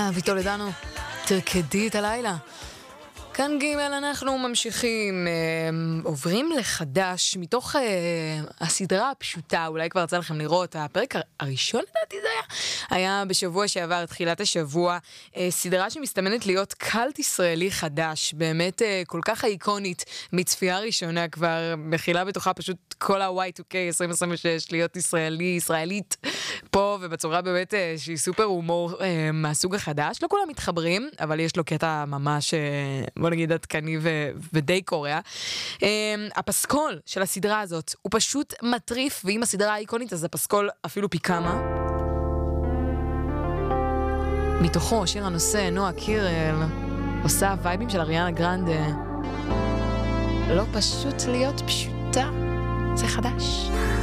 ויטולדנו, תרקדי את הלילה. כאן ג' אנחנו ממשיכים, עוברים לחדש, מתוך הסדרה הפשוטה, אולי כבר יצא לכם לראות, הפרק הראשון לדעתי זה היה בשבוע שעבר, תחילת השבוע, סדרה שמסתמנת להיות קלט ישראלי חדש, באמת כל כך איקונית, מצפייה ראשונה כבר, מכילה בתוכה פשוט כל ה-Y2K 2026, להיות ישראלית פה, ובצורה באמת שהיא סופר הומור מהסוג החדש, לא כולם מתחברים, אבל יש לו קטע ממש, בוא נגיד עדכני ודי קורא. הפסקול של הסדרה הזאת הוא פשוט מטריף, ואם הסדרה האיקונית אז הפסקול אפילו פי כמה. מתוכו שיר הנושא נועה קירל עושה וייבים של אריאנה גרנדה. לא פשוט להיות פשוטה, זה חדש.